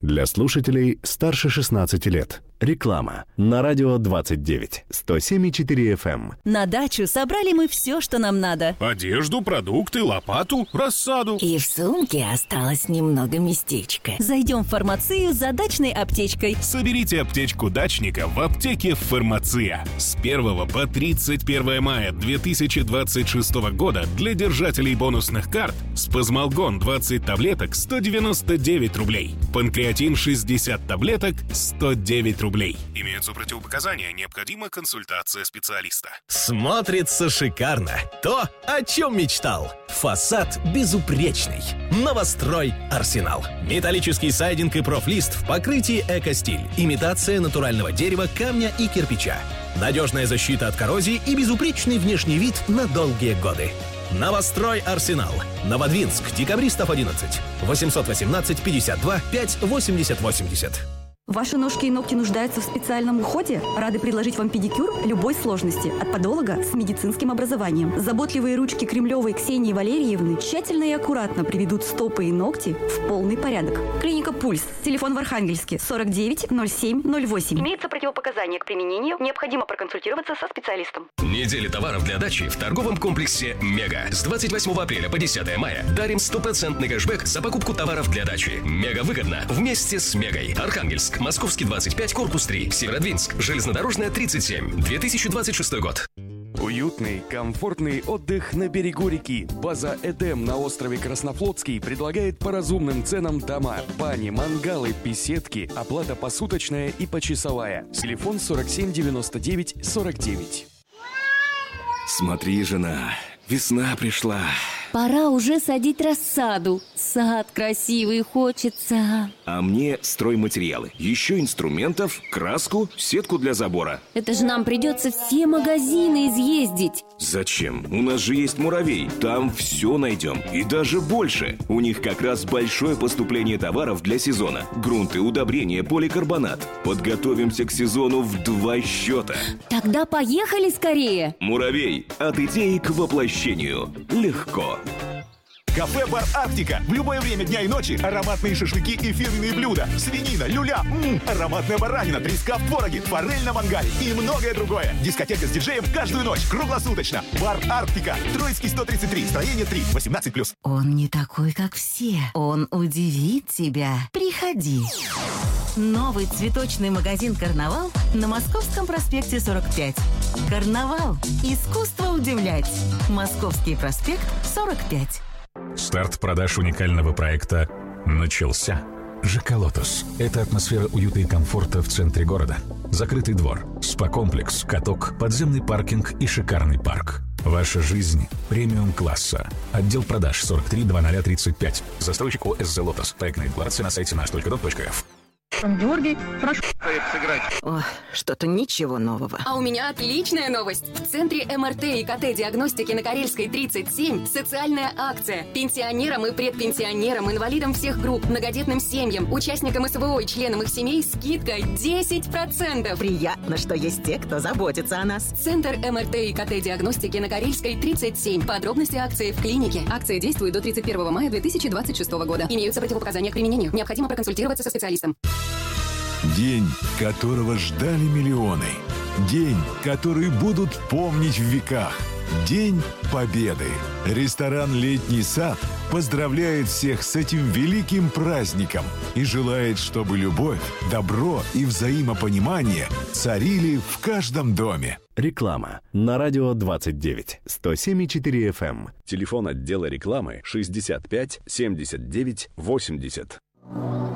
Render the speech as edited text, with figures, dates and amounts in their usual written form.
Для слушателей старше 16 лет. Реклама на радио 29, 107,4 FM. На дачу собрали мы все, что нам надо. Одежду, продукты, лопату, рассаду. И в сумке осталось немного местечка. Зайдем в фармацию за дачной аптечкой. Соберите аптечку дачника в аптеке «Фармация». С 1 по 31 мая 2026 года для держателей бонусных карт спазмолгон 20 таблеток 199 рублей. Панкреатин 60 таблеток 109 рублей. Имеются противопоказания, необходима консультация специалиста. Смотрится шикарно. То, о чем мечтал. Фасад безупречный. Новострой «Арсенал». Металлический сайдинг и профлист в покрытии «Эко-стиль». Имитация натурального дерева, камня и кирпича. Надежная защита от коррозии и безупречный внешний вид на долгие годы. Новострой «Арсенал». Новодвинск, Декабристов 11. 818 52 5 80 80. Ваши ножки и ногти нуждаются в специальном уходе? Рады предложить вам педикюр любой сложности от подолога с медицинским образованием. Заботливые ручки Кремлевой Ксении Валерьевны тщательно и аккуратно приведут стопы и ногти в полный порядок. Клиника «Пульс». Телефон в Архангельске 49 07 08. Имеются противопоказания к применению. Необходимо проконсультироваться со специалистом. Неделя товаров для дачи в торговом комплексе «Мега». С 28 апреля по 10 мая дарим 100% кэшбэк за покупку товаров для дачи. Мега выгодно вместе с «Мегой». Архангельск, Московский 25, корпус 3, Северодвинск, железнодорожная 37, 2026 год. Уютный, комфортный отдых на берегу реки. База «Эдем» на острове Краснофлотский предлагает по разумным ценам дома, бани, мангалы, беседки, оплата посуточная и почасовая. Телефон 47 99 49. Смотри, жена, весна пришла. Пора уже садить рассаду. Сад красивый хочется. А мне стройматериалы. Еще инструментов, краску, сетку для забора. Это же нам придется все магазины изъездить. Зачем? У нас же есть «Муравей». Там все найдем. И даже больше. У них как раз большое поступление товаров для сезона. Грунты, удобрения, поликарбонат. Подготовимся к сезону в 2 счета. Тогда поехали скорее. «Муравей». От идеи к воплощению. Легко. Кафе-бар «Арктика». В любое время дня и ночи ароматные шашлыки и фирменные блюда. Свинина, люля, ароматная баранина, треска в твороге, форель на мангале и многое другое. Дискотека с диджеем каждую ночь, круглосуточно. Бар «Арктика». Троицкий 133, строение 3, 18+. Он не такой, как все. Он удивит тебя. Приходи. Новый цветочный магазин «Карнавал» на Московском проспекте 45. «Карнавал» – искусство удивлять. Московский проспект 45. Старт продаж уникального проекта начался. ЖК «Лотос» – это атмосфера уюта и комфорта в центре города. Закрытый двор, спа-комплекс, каток, подземный паркинг и шикарный парк. Ваша жизнь премиум-класса. Отдел продаж 430035. Застройщик ОСЗ «Лотос». Проектная декларация на сайте наш.дом.ф. Георгий, прошу сыграть. О, что-то ничего нового. А у меня отличная новость. В центре МРТ и КТ-диагностики на Карельской 37 социальная акция. Пенсионерам и предпенсионерам, инвалидам всех групп, многодетным семьям, участникам СВО и членам их семей скидка 10%. Приятно, что есть те, кто заботится о нас. Центр МРТ и КТ-диагностики на Карельской 37. Подробности акции в клинике. Акция действует до 31 мая 2026 года. Имеются противопоказания к применению. Необходимо проконсультироваться со специалистом. День, которого ждали миллионы. День, который будут помнить в веках. День Победы. Ресторан «Летний сад» поздравляет всех с этим великим праздником и желает, чтобы любовь, добро и взаимопонимание царили в каждом доме. Реклама на радио 29, 107,4 FM. Телефон отдела рекламы 65 79 80.